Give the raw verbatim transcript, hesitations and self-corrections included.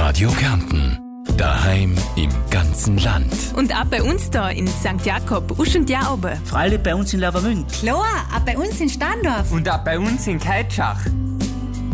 Radio Kärnten. Daheim im ganzen Land. Und auch bei uns da in Sankt Jakob, Usch und Jaube. Freilich bei uns in Lavamünd. Klar, auch bei uns in Standorf. Und auch bei uns in Keitschach.